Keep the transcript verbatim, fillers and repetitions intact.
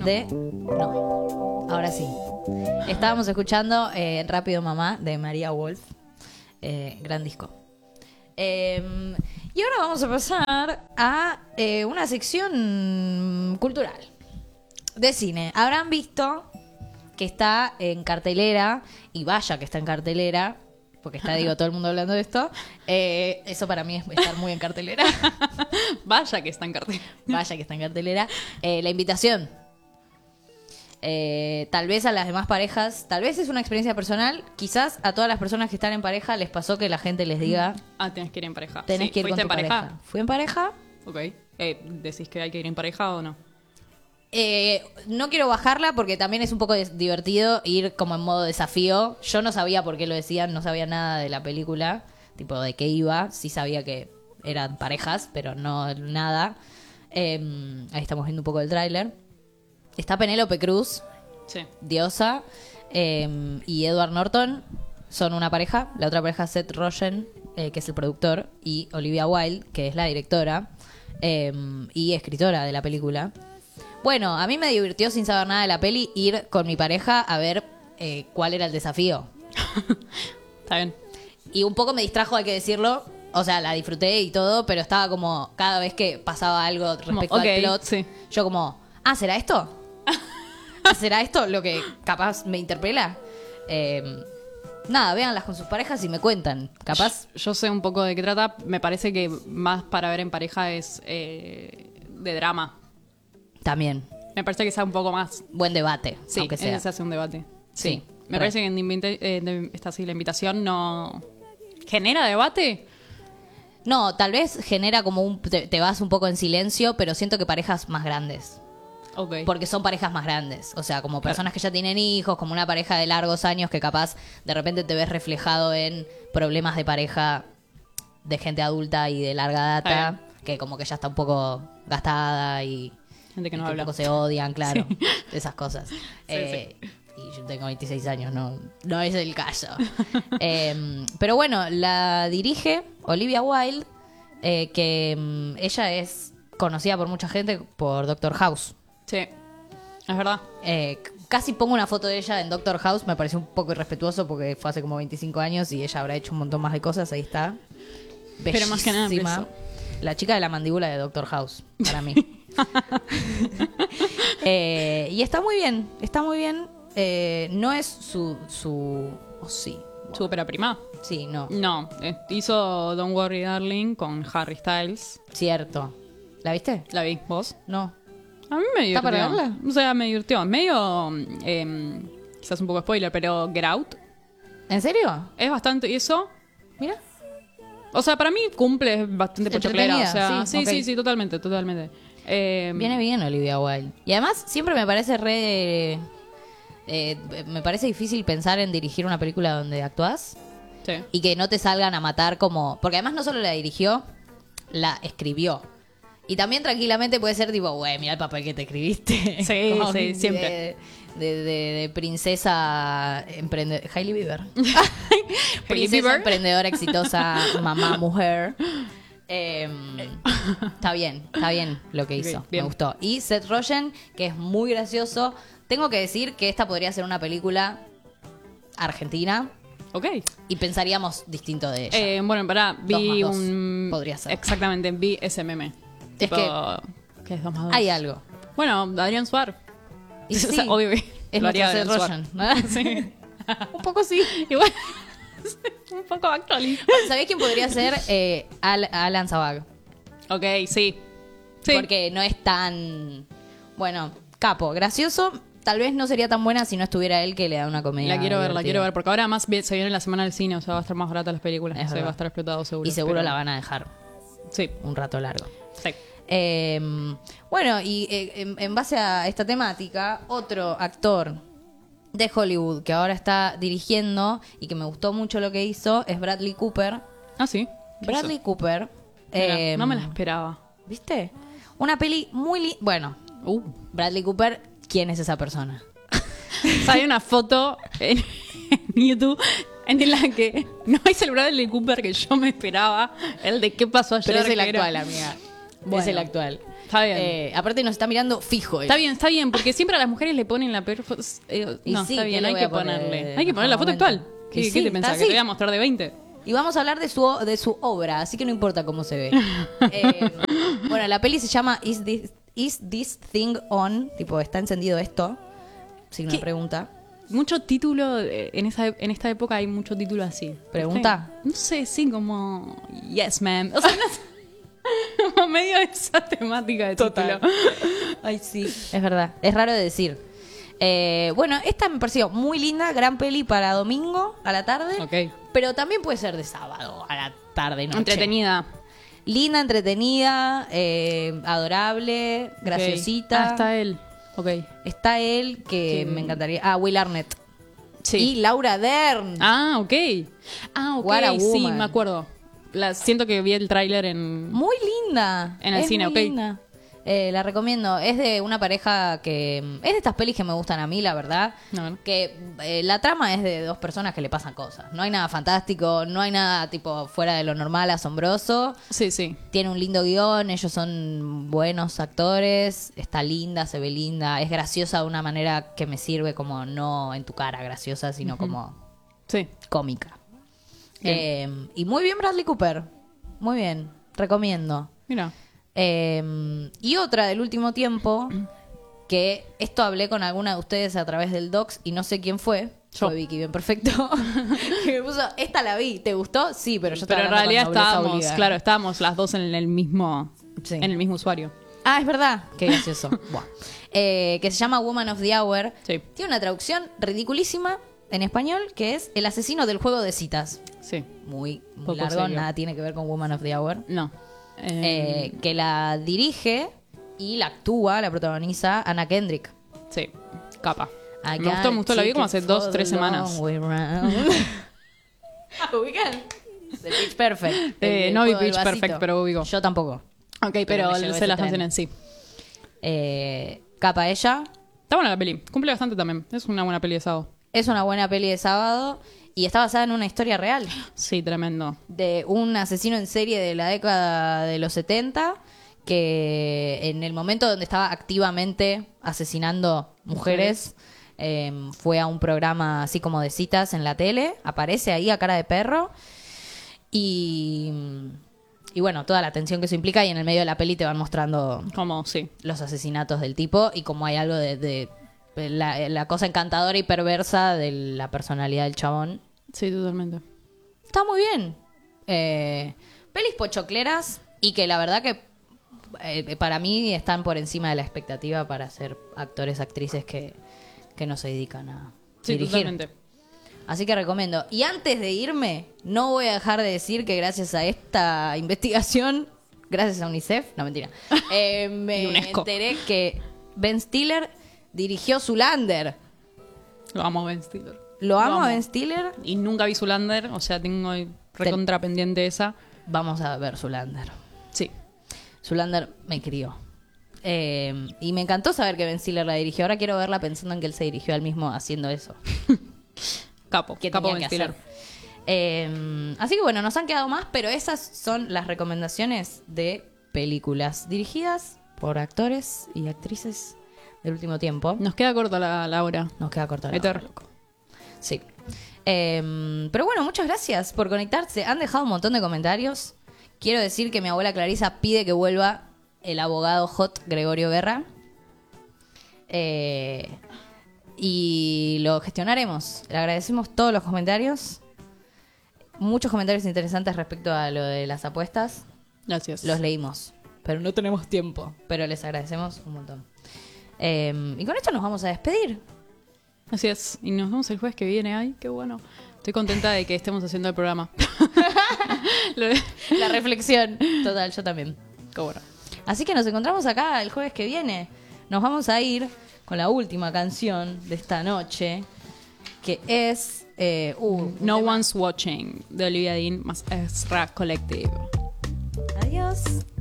de... No, ahora sí. Estábamos escuchando eh, Rápido Mamá de María Wolf. Eh, gran disco. Eh, y ahora vamos a pasar a eh, una sección cultural de cine. Habrán visto que está en cartelera, y vaya que está en cartelera, porque está, digo, todo el mundo hablando de esto. Eh, eso para mí es estar muy en cartelera. Vaya que está en cartelera. Vaya que está en cartelera. Eh, la invitación. Eh, tal vez a las demás parejas, tal vez es una experiencia personal, quizás a todas las personas que están en pareja les pasó que la gente les diga... Ah, tenés que ir en pareja. Tenés Sí. que ir con ¿Fuiste tu en pareja? pareja. ¿Fui en pareja? Ok. Eh, ¿Decís que hay que ir en pareja o no? Eh, no quiero bajarla porque también es un poco des- divertido ir como en modo desafío. Yo no sabía por qué lo decían, no sabía nada de la película, tipo de qué iba. Sí sabía que eran parejas, pero no nada. Eh, ahí estamos viendo un poco del tráiler. Está Penélope Cruz, Sí. diosa, eh, y Edward Norton son una pareja. La otra pareja es Seth Rogen, eh, que es el productor, y Olivia Wilde, que es la directora eh, y escritora de la película. Bueno, a mí me divirtió, sin saber nada de la peli, ir con mi pareja a ver eh, cuál era el desafío. Está bien. Y un poco me distrajo, hay que decirlo. O sea, la disfruté y todo, pero estaba como, cada vez que pasaba algo respecto Como, ok, al plot, sí. yo como, ah, ¿será esto? ¿Ah, ¿será esto lo que capaz me interpela? Eh, nada, véanlas con sus parejas y me cuentan. Capaz, Yo sé un poco de qué trata. Me parece que más para ver en pareja es eh, de drama. también, Me parece que sea un poco más. buen debate, Sí, aunque sea. se hace un debate. Sí. Sí, Me re. parece que en invita- eh, de- esta sí, la invitación no. ¿Genera debate? No, tal vez genera como un... Te, te vas un poco en silencio, pero siento que parejas más grandes. Ok. Porque son parejas más grandes. O sea, como personas que ya tienen hijos, como una pareja de largos años que capaz de repente te ves reflejado en problemas de pareja de gente adulta y de larga Está data, bien. que como que ya está un poco gastada y, Gente que y no que habla. un poco se odian, claro. Esas cosas. Eh, sí. Y yo tengo veintiséis años, no, no es el caso. Eh, pero bueno, la dirige Olivia Wilde, eh, que mm, ella es conocida por mucha gente por Doctor House. Sí. Es verdad. Eh, c- casi pongo una foto de ella en Doctor House, me pareció un poco irrespetuoso porque fue hace como veinticinco años y ella habrá hecho un montón más de cosas, ahí está. Pero más que nada por Bellísima. eso. La chica de la mandíbula de Doctor House, para mí. Eh, y está muy bien, está muy bien. Eh, no es su... su oh, sí, Su ópera prima. sí, no, No. eh, hizo Don't Worry Darling con Harry Styles. cierto. ¿La viste? ¿La vi? ¿Vos? No. A mí me ¿Está divirtió. para verla? O sea, me divirtió. Es medio. eh, quizás un poco spoiler, pero Get Out ¿En serio? es bastante. ¿Y eso? Mira. O sea, para mí cumple es bastante pochoclera. O Entretenida, sea, sí, sí, sí, ok. sí, totalmente, totalmente. Eh, Viene bien Olivia Wilde. Y además siempre me parece re... eh, me parece difícil pensar en dirigir una película donde actúas Sí. y que no te salgan a matar como... Porque además no solo la dirigió, la escribió. Y también tranquilamente puede ser tipo, güey, mira el papel que te escribiste. Sí, Como sí, de- siempre. De, de- de princesa emprendedora. Hailey Bieber. Princesa Bieber. emprendedora exitosa, mamá, mujer. Eh, está bien, está bien lo que hizo. Ok, bien. Me gustó. Y Seth Rogen, que es muy gracioso. Tengo que decir que esta podría ser una película argentina Ok. y pensaríamos distinto de ella. Eh, bueno, pará, vi Dos más dos un. podría ser. Exactamente, vi ese meme. Es Tipo, que ¿qué es dos más dos? hay algo. Bueno, Adrián Suar. Y O sí, sea, obvio que es lo haría nuestro Seth Adrián Rogen. Suar. Sí. Un poco sí. Igual. un poco actualista. ¿Sabés quién podría ser? Eh, Al- Alan Zabag. Ok, sí. Sí. Porque no es tan... Bueno, capo, gracioso. Tal vez no sería tan buena si no estuviera él, que le da una comedia La quiero ver, la divertida. quiero ver. Porque ahora más vi- se viene la semana del cine, o sea, va a estar más barata las películas. Es o sea, verdad. va a estar explotado seguro. Y seguro pero- la van a dejar Sí, un rato largo. sí. Eh, bueno, y eh, en, en base a esta temática, otro actor de Hollywood que ahora está dirigiendo y que me gustó mucho lo que hizo es Bradley Cooper. Ah, sí. ¿Qué Bradley hizo? Cooper. Mira, eh, no me la esperaba. ¿Viste? Una peli muy... li- Bueno, Uh. Bradley Cooper, ¿quién es esa persona? O sea, hay una foto en, en YouTube en la que no es el Bradley Cooper que yo me esperaba. El de qué pasó ayer. Pero es el que era- actual, amiga. Bueno. Es el actual. Está bien. Eh, aparte nos está mirando fijo. él. Está bien, está bien, porque siempre a las mujeres le ponen la peor foto. Eh, Y no, sí, está ¿qué bien, le hay voy que a poner ponerle. en Hay que poner la foto mejor actual. momento? ¿Qué, Y ¿qué sí, te está pensás? ¿Que así. te voy a mostrar de veinte? Y vamos a hablar de su, de su obra, así que no importa cómo se ve. Eh, bueno, la peli se llama Is This, Is This Thing On? Tipo, ¿está encendido esto? Signo de ¿Qué? pregunta. Mucho título, eh, en, esa, en esta época hay mucho título así. ¿Pregunta? ¿Viste? No sé, sí, como Yes, ma'am. O sea, no sé. Como medio esa temática de Total. título. Ay, sí. Es verdad. Es raro de decir. Eh, bueno, esta me pareció muy linda, gran peli para domingo a la tarde. Ok. Pero también puede ser de sábado a la tarde, noche. Entretenida. Linda, entretenida, eh, adorable, graciosita. Ok. Ah, está él. Ok. Está él, que Que- me encantaría. Ah, Will Arnett. Sí. Y Laura Dern. Ah, ok. Ah, ok. What a Sí, woman. me acuerdo. La, siento que vi el tráiler en... Muy linda. En el Es cine, muy ok. linda. Eh, la recomiendo. Es de una pareja que... Es de estas pelis que me gustan a mí, la verdad. No, no. Que eh, la trama es de dos personas que le pasan cosas. No hay nada fantástico, no hay nada tipo fuera de lo normal, asombroso. Sí, sí. Tiene un lindo guión, ellos son buenos actores, está linda, se ve linda, es graciosa de una manera que me sirve como no en tu cara graciosa, sino como Sí. cómica. Bien. Eh, y muy bien Bradley Cooper, muy bien, recomiendo. Mira. Eh, y otra del último tiempo, que esto hablé con alguna de ustedes a través del Docs y no sé quién fue. Yo. Fue Vicky, bien perfecto. Que me puso, esta la vi, ¿te gustó? Sí, pero yo estaba Pero en hablando con realidad nobleza estábamos, obligada. claro, estábamos las dos en el mismo, Sí. en el mismo usuario. Ah, es verdad. Qué gracioso. Buah. Eh, que se llama Woman of the Hour. Sí. Tiene una traducción ridiculísima en español, que es El asesino del juego de citas. Sí. Muy, muy Poco largo, serio. nada tiene que ver con Woman of the Hour. No. Eh, Eh, que la dirige y la actúa, la protagoniza Anna Kendrick. sí. Capa. I Me gustó, me gustó. La vi como hace got dos, tickets tres for the semanas. long way round. ¿Ubican? The Pitch Perfect. Eh, El no vi juego del Pitch vasito. Perfect, pero ubico. Yo tampoco. Ok, pero, me llevo sé ese las tren. canciones, sí. Eh, capa ella. Está buena la peli. Cumple bastante también. Es una buena peli de sábado. Es una buena peli de sábado y está basada en una historia real Sí, tremendo. de un asesino en serie de la década de los setenta que en el momento donde estaba activamente asesinando mujeres eh, fue a un programa así como de citas en la tele, aparece ahí a cara de perro y, y bueno, toda la tensión que eso implica y en el medio de la peli te van mostrando Como, sí. los asesinatos del tipo y como hay algo de, de la, la cosa encantadora y perversa de la personalidad del chabón. Sí, totalmente. Está muy bien. Eh, pelis pochocleras y que la verdad que eh, para mí están por encima de la expectativa para ser actores, actrices que, que no se dedican a Sí, dirigir. totalmente. Así que recomiendo. Y antes de irme, no voy a dejar de decir que gracias a esta investigación, gracias a UNICEF, no mentira, eh, Y me UNESCO. enteré que Ben Stiller dirigió Zoolander. Lo amo a Ben Stiller. Lo Lo amo a amo. Ben Stiller. Y nunca vi Zoolander, o sea, tengo recontra pendiente esa. Vamos a ver Zoolander. Sí. Zoolander me crió. Eh, y me encantó saber que Ben Stiller la dirigió. Ahora quiero verla pensando en que él se dirigió al mismo haciendo eso. Capo. Que Capo tenía Ben que Stiller. hacer. Eh, así que bueno, nos han quedado más, pero esas son las recomendaciones de películas dirigidas por actores y actrices del último tiempo. Nos queda corta la, la hora. Nos queda corta la Eter. hora, loco. Sí. Eh, pero bueno, muchas gracias por conectarse. Han dejado un montón de comentarios. Quiero decir que mi abuela Clarisa pide que vuelva el abogado hot Gregorio Guerra. Eh, y lo gestionaremos. Le agradecemos todos los comentarios. Muchos comentarios interesantes respecto a lo de las apuestas. Gracias. Los leímos. Pero no tenemos tiempo. Pero les agradecemos un montón. Eh, y con esto nos vamos a despedir. Así es. Y nos vemos el jueves que viene. Ay, qué bueno. Estoy contenta de que estemos haciendo el programa. Lo de- La reflexión. Total, yo también. Qué bueno. Así que nos encontramos acá el jueves que viene. Nos vamos a ir con la última canción de esta noche, que es... eh, uh, un No tema- One's Watching, de Olivia Dean más Ezra Collective. Adiós.